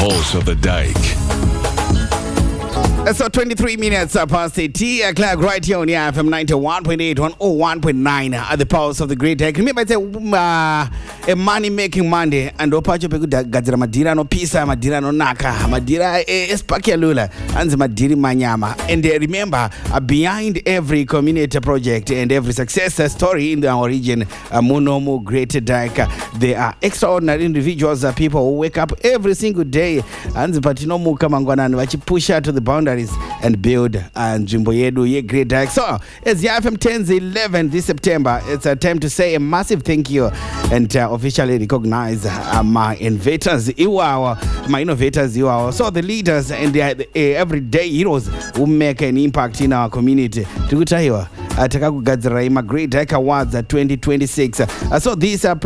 pulse of the dike. So 23 minutes past 8 o'clock right here on the FM 91.8, 101.9 at the pulse of the great day. Remember, it's a money-making Monday, and opacho peku gadzira madira no pisa, madira no naka, madira espakia lula, and madiri manyama. And remember, behind every community project and every success story in our region, Munomu Great Dike, there are extraordinary individuals, people who wake up every single day, and patinomu kamangwana vachi push out to the boundaries and build Jimbo Yedu Ye Great Dike. So it's the FM 10/11 this September. It's a time to say a massive thank you and officially recognize my innovators, my innovators, so the leaders and the everyday heroes who make an impact in our community. Tukutahiwa atakakugadzira Great Dike Awards 2026. So these are